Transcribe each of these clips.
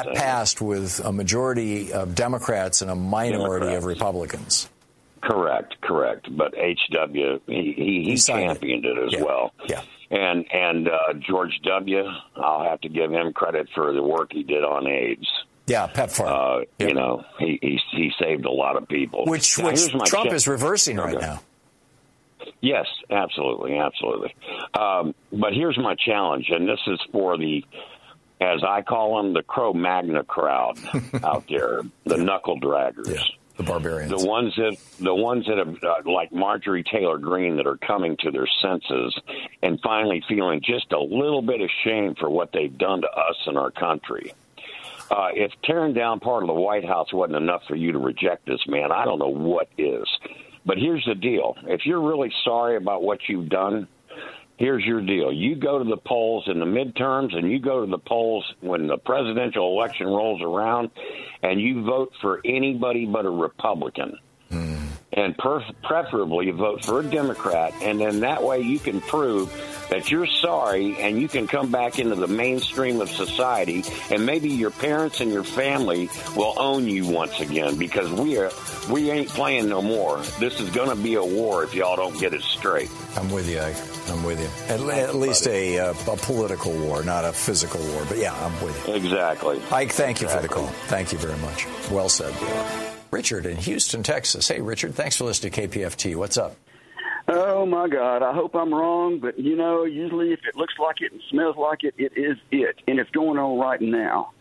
got passed with a majority of Democrats and a minority of Republicans. Correct. But H.W., he championed it as well. Yeah. And George W., I'll have to give him credit for the work he did on AIDS. Yeah, PEPFAR. You know, he saved a lot of people. Which Trump is reversing right now. Yes, absolutely. But here's my challenge, and this is for the, as I call them, the Cro-Magnon crowd out there, the knuckle draggers. Yeah. The barbarians. The ones that have, like Marjorie Taylor Greene, that are coming to their senses and finally feeling just a little bit of shame for what they've done to us and our country. If tearing down part of the White House wasn't enough for you to reject this man, I don't know what is. But here's the deal. If you're really sorry about what you've done, here's your deal. You go to the polls in the midterms and you go to the polls when the presidential election rolls around and you vote for anybody but a Republican. And preferably vote for a Democrat, and then that way you can prove that you're sorry and you can come back into the mainstream of society, and maybe your parents and your family will own you once again, because we ain't playing no more. This is going to be a war if y'all don't get it straight. I'm with you, Ike. I'm with you. At least a political war, not a physical war. But yeah, I'm with you. Exactly. Ike, thank you for the call. Thank you very much. Well said. Richard in Houston, Texas. Hey, Richard, thanks for listening to KPFT. What's up? Oh, my God. I hope I'm wrong, but, you know, usually if it looks like it and smells like it, it is it, and it's going on right now.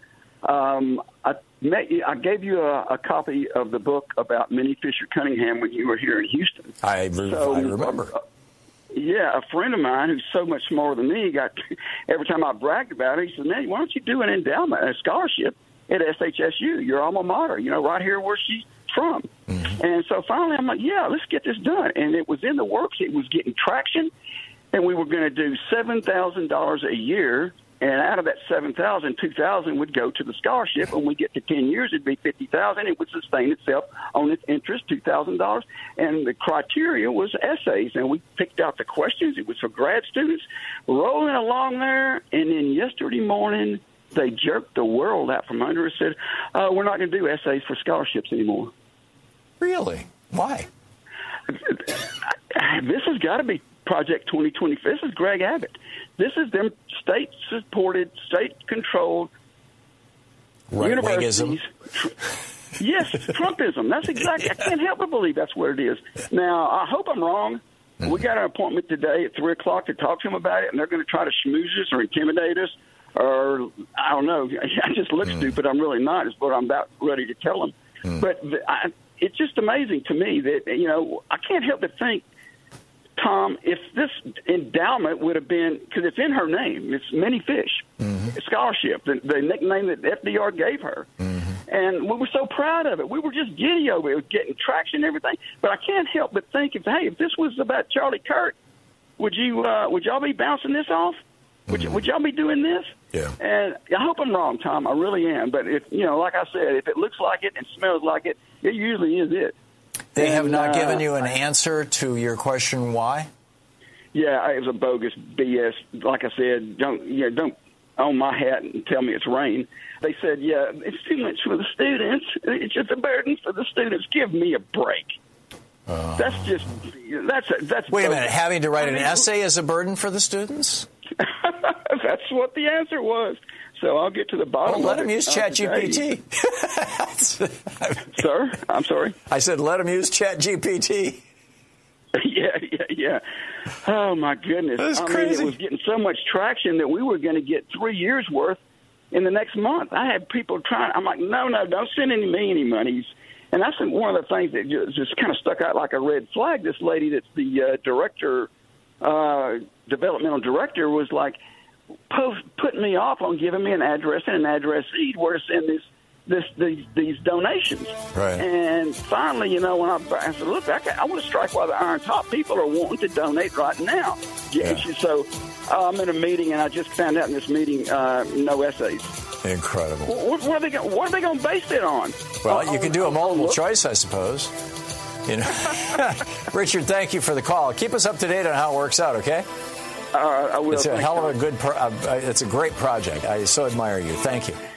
I gave you a copy of the book about Minnie Fisher Cunningham when you were here in Houston. I remember. Yeah, a friend of mine who's so much smarter than me every time I bragged about it, he said, man, why don't you do an endowment, a scholarship at SHSU, your alma mater, you know, right here where she's from. Mm-hmm. And so finally I'm like, yeah, let's get this done. And it was in the works. It was getting traction. And we were going to do $7,000 a year. And out of that $7,000, $2,000 would go to the scholarship. When we get to 10 years, it'd be $50,000. It would sustain itself on its interest, $2,000. And the criteria was essays. And we picked out the questions. It was for grad students rolling along there. And then yesterday morning, they jerked the world out from under and said, we're not going to do essays for scholarships anymore. Really? Why? This has got to be Project 2020. This is Greg Abbott. This is them state-supported, state-controlled universities. Yes, Trumpism. That's exactly. I can't help but believe that's what it is. Now, I hope I'm wrong. Mm-hmm. We got an appointment today at 3 o'clock to talk to them about it, and they're going to try to schmooze us or intimidate us. Or, I don't know, I just look stupid. I'm really not, is what I'm about ready to tell them. But it's just amazing to me that, you know, I can't help but think, Tom, if this endowment would have been, because it's in her name, it's Minnie Fish Scholarship, the nickname that FDR gave her. And we were so proud of it. We were just giddy over it. It was getting traction and everything. But I can't help but think, if this was about Charlie Kirk, would y'all be bouncing this off? Would y'all be doing this? Yeah. And I hope I'm wrong, Tom. I really am. But if, you know, like I said, if it looks like it and smells like it, it usually is it. They have not given you an answer to your question why? Yeah, it was a bogus BS. Like I said, don't own my hat and tell me it's rain. They said, yeah, it's too much for the students. It's just a burden for the students. Give me a break. That's Wait a minute. Having to write an essay is a burden for the students? That's what the answer was. So I'll get to the bottom of it. Let them use ChatGPT. Sir? I'm sorry? I said let them use ChatGPT. Yeah. Oh, my goodness. That's crazy. It was getting so much traction that we were going to get 3 years' worth in the next month. I had people trying. I'm like, no, don't send me any monies. And that's one of the things that just kind of stuck out like a red flag. This lady that's the director, developmental director, was like putting me off on giving me an address and an addressee where to send these donations. Right. And finally, you know, when I said, look, I want to strike while the iron's hot. People are wanting to donate right now. Yeah. So I'm in a meeting, and I just found out in this meeting, no essays. Incredible. What are they going to base it on? Well, you can do a multiple choice, I suppose. You know, Richard, thank you for the call. Keep us up to date on how it works out, okay? I will. It's a hell of a good. It's a great project. I so admire you. Thank you.